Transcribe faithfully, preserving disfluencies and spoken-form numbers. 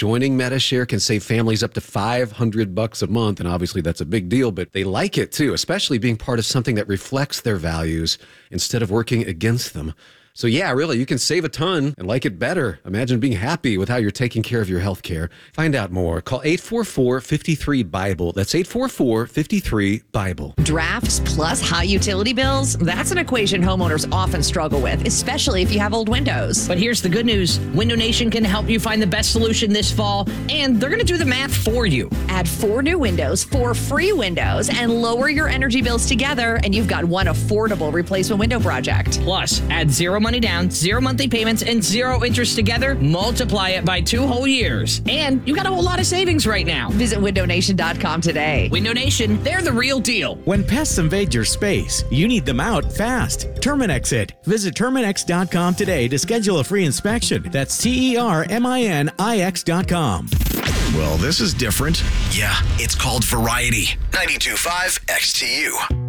Joining Medi-Share can save families up to five hundred bucks a month, and obviously that's a big deal, but they like it too, especially being part of something that reflects their values instead of working against them. So yeah, really, you can save a ton and like it better. Imagine being happy with how you're taking care of your health care. Find out more. Call eight four four, five three, BIBLE. That's eight four four, five three, BIBLE. Drafts plus high utility bills? That's an equation homeowners often struggle with, especially if you have old windows. But here's the good news. Window Nation can help you find the best solution this fall, and they're going to do the math for you. Add four new windows, four free windows, and lower your energy bills together, and you've got one affordable replacement window project. Plus, add zero money down, zero monthly payments, and zero interest together. Multiply it by two whole years. And you got a whole lot of savings right now. Visit window nation dot com today. Window Nation, they're the real deal. When pests invade your space, you need them out fast. Terminix it. Visit Terminix dot com today to schedule a free inspection. That's T E R M I N I X dot com. Well, this is different. Yeah, it's called Variety. ninety-two point five X T U.